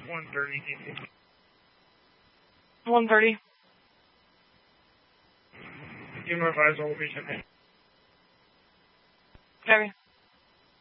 130, DC. 130. Due north advisor will be 10. Copy.